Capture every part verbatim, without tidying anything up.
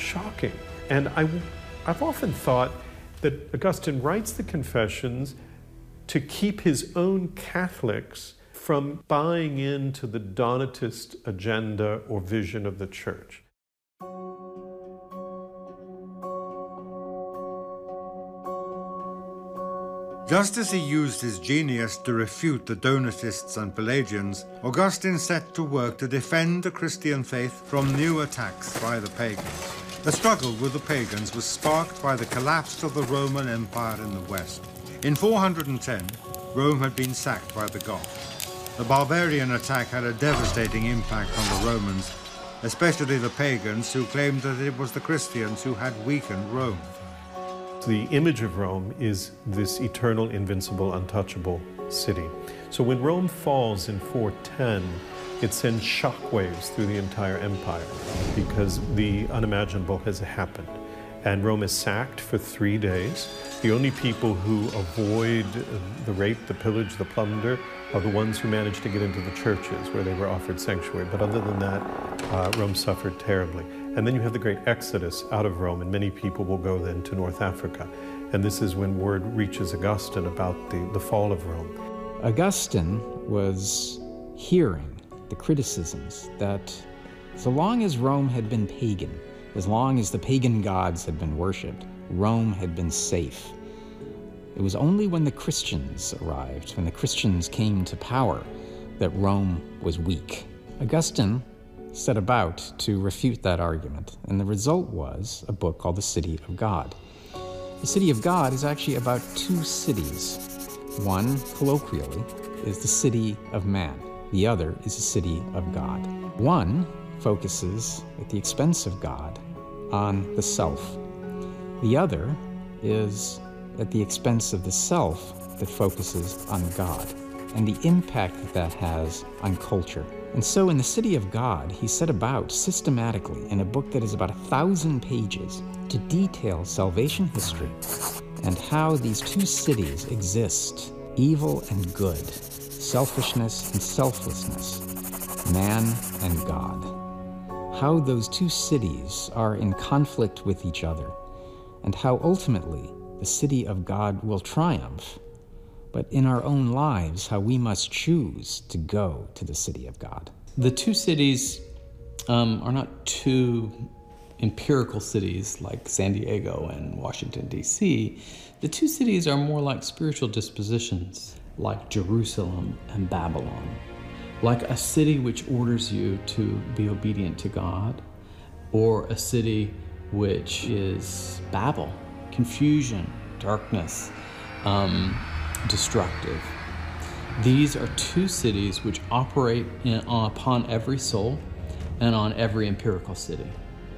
shocking. And I, I've often thought that Augustine writes the Confessions to keep his own Catholics from buying into the Donatist agenda or vision of the Church. Just as he used his genius to refute the Donatists and Pelagians, Augustine set to work to defend the Christian faith from new attacks by the pagans. The struggle with the pagans was sparked by the collapse of the Roman Empire in the West. In four hundred ten, Rome had been sacked by the Goths. The barbarian attack had a devastating impact on the Romans, especially the pagans who claimed that it was the Christians who had weakened Rome. The image of Rome is this eternal, invincible, untouchable city. So when Rome falls in four ten, it sends shockwaves through the entire empire because the unimaginable has happened. And Rome is sacked for three days. The only people who avoid the rape, the pillage, the plunder are the ones who manage to get into the churches where they were offered sanctuary. But other than that, uh, Rome suffered terribly. And then you have the great exodus out of Rome, and many people will go then to North Africa. And this is when word reaches Augustine about the, the fall of Rome. Augustine was hearing the criticisms that so long as Rome had been pagan, as long as the pagan gods had been worshipped, Rome had been safe. It was only when the Christians arrived, when the Christians came to power, that Rome was weak. Augustine set about to refute that argument, and the result was a book called The City of God. The City of God is actually about two cities. One, colloquially, is the city of man. The other is the city of God. One focuses, at the expense of God, on the self. The other is at the expense of the self that focuses on God and the impact that that has on culture. And so in the City of God, he set about systematically in a book that is about a thousand pages to detail salvation history and how these two cities exist, evil and good, selfishness and selflessness, man and God. How those two cities are in conflict with each other, and how ultimately the city of God will triumph, but in our own lives, how we must choose to go to the city of God. The two cities um, are not two empirical cities like San Diego and Washington, D C. The two cities are more like spiritual dispositions, like Jerusalem and Babylon, like a city which orders you to be obedient to God, or a city which is Babel, confusion, darkness, um, destructive. These are two cities which operate in, upon every soul and on every empirical city.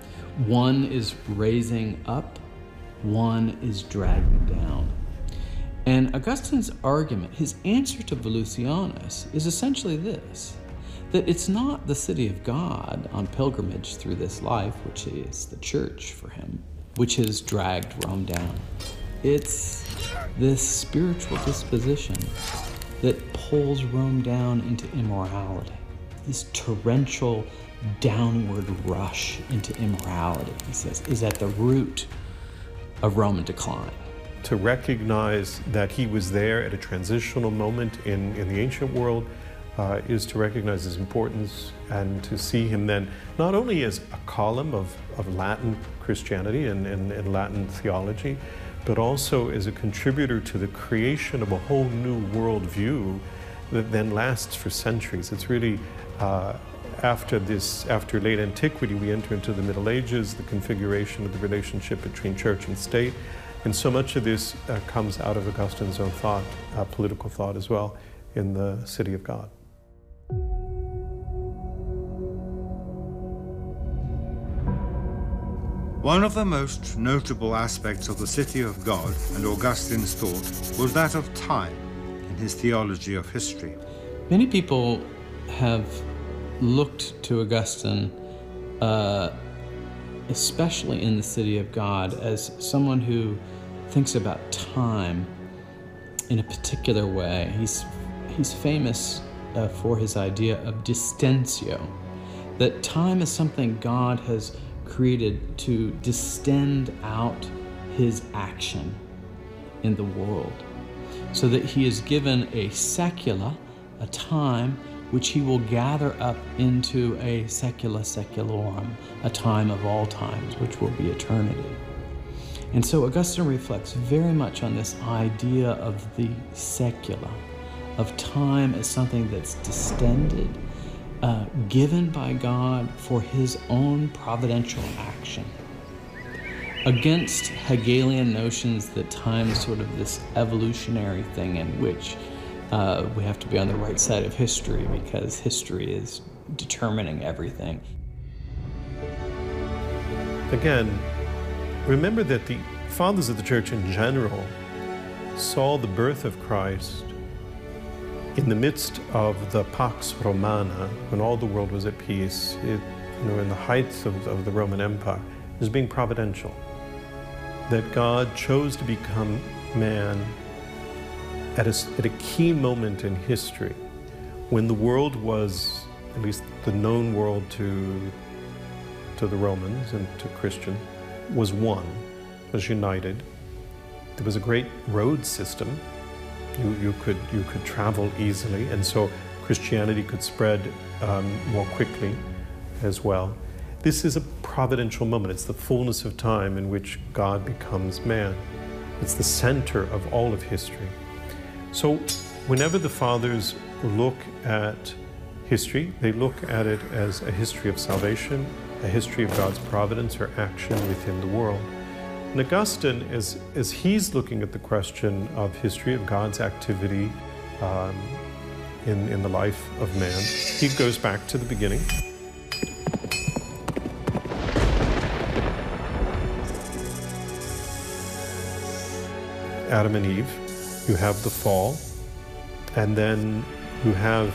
One is raising up, one is dragging down. And Augustine's argument, his answer to Volusianus, is essentially this, that it's not the city of God on pilgrimage through this life, which is the church for him, which has dragged Rome down. It's this spiritual disposition that pulls Rome down into immorality, this torrential downward rush into immorality, he says, is at the root of Roman decline. To recognize that he was there at a transitional moment in, in the ancient world uh, is to recognize his importance and to see him then not only as a column of, of Latin Christianity and, and, and Latin theology, but also as a contributor to the creation of a whole new worldview that then lasts for centuries. It's really, uh, after this, after late antiquity, we enter into the Middle Ages, the configuration of the relationship between church and state. And so much of this uh, comes out of Augustine's own thought, uh, political thought as well, in the City of God. One of the most notable aspects of the City of God and Augustine's thought was that of time in his theology of history. Many people have looked to Augustine, uh, especially in the City of God, as someone who thinks about time in a particular way. He's, he's famous uh, for his idea of distentio, that time is something God has created to distend out his action in the world, so that he is given a secula, a time, which he will gather up into a secula seculorum, a time of all times, which will be eternity. And so Augustine reflects very much on this idea of the secula, of time as something that's distended, uh, given by God for his own providential action, against Hegelian notions that time is sort of this evolutionary thing in which uh, we have to be on the right side of history because history is determining everything. Again, remember that the fathers of the church in general saw the birth of Christ in the midst of the Pax Romana, when all the world was at peace, it, you know, in the heights of, of the Roman Empire, as being providential. That God chose to become man at a, at a key moment in history, when the world was, at least the known world to, to the Romans and to Christians, was one, was united. There was a great road system. You, you, could, you could travel easily, and so Christianity could spread um, more quickly as well. This is a providential moment. It's the fullness of time in which God becomes man. It's the center of all of history. So whenever the fathers look at history, they look at it as a history of salvation, a history of God's providence or action within the world. And Augustine, as, as he's looking at the question of history, of God's activity um, in, in the life of man, he goes back to the beginning. Adam and Eve, you have the fall, and then you have,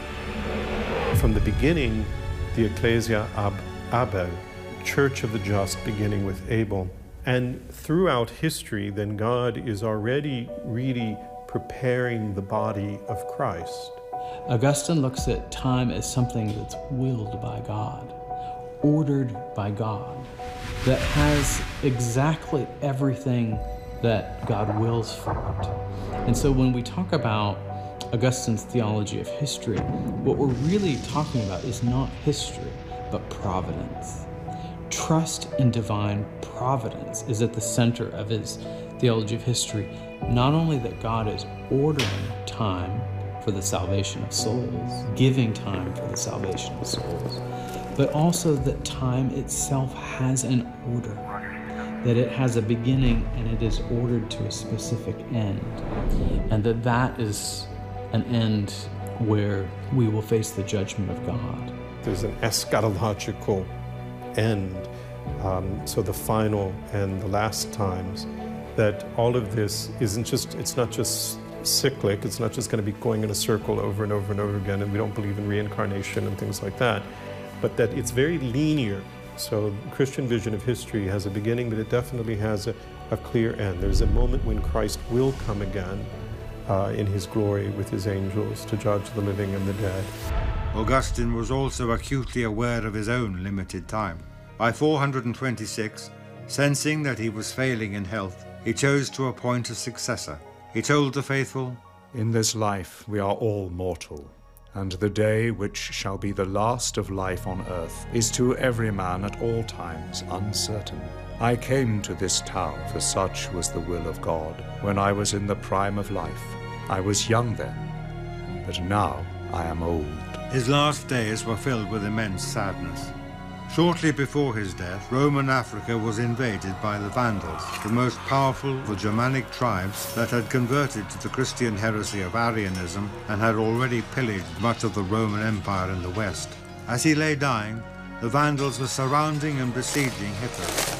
from the beginning, the Ecclesia ab Abel, Church of the Just, beginning with Abel. And throughout history, then God is already really preparing the body of Christ. Augustine looks at time as something that's willed by God, ordered by God, that has exactly everything that God wills for it. And so when we talk about Augustine's theology of history, what we're really talking about is not history, but providence. Trust in divine providence is at the center of his theology of history. Not only that God is ordering time for the salvation of souls, giving time for the salvation of souls, but also that time itself has an order, that it has a beginning and it is ordered to a specific end, and that that is an end where we will face the judgment of God. There's an eschatological end, um, so the final and the last times, that all of this isn't just, it's not just cyclic, it's not just going to be going in a circle over and over and over again, and we don't believe in reincarnation and things like that, but that it's very linear. So the Christian vision of history has a beginning, but it definitely has a, a clear end. There's a moment when Christ will come again uh, in his glory with his angels to judge the living and the dead. Augustine was also acutely aware of his own limited time. By four hundred twenty-six, sensing that he was failing in health, he chose to appoint a successor. He told the faithful, "In this life we are all mortal, and the day which shall be the last of life on earth is to every man at all times uncertain. I came to this town, for such was the will of God, when I was in the prime of life. I was young then, but now I am old." His last days were filled with immense sadness. Shortly before his death, Roman Africa was invaded by the Vandals, the most powerful of the Germanic tribes that had converted to the Christian heresy of Arianism and had already pillaged much of the Roman Empire in the west. As he lay dying, the Vandals were surrounding and besieging Hippo.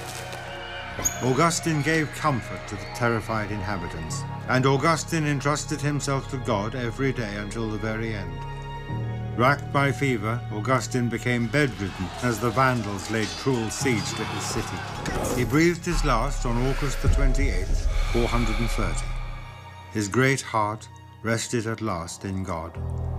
Augustine gave comfort to the terrified inhabitants, and Augustine entrusted himself to God every day until the very end. Racked by fever, Augustine became bedridden as the Vandals laid cruel siege to his city. He breathed his last on August the twenty-eighth, four hundred thirty. His great heart rested at last in God.